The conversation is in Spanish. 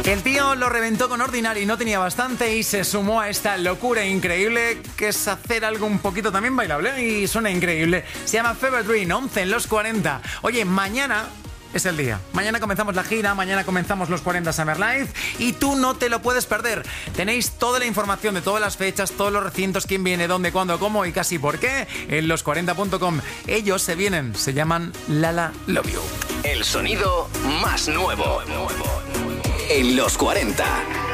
El tío lo reventó con Ordinary, no tenía bastante y se sumó a esta locura increíble que es hacer algo un poquito también bailable y suena increíble. Se llama Fever Dream, 11 en los 40. Oye, mañana es el día. Mañana comenzamos la gira, mañana comenzamos los 40 Summer Live y tú no te lo puedes perder. Tenéis toda la información de todas las fechas, todos los recintos, quién viene, dónde, cuándo, cómo y casi por qué en los40.com. Ellos se vienen, se llaman Lala Love You. El sonido más nuevo en los 40.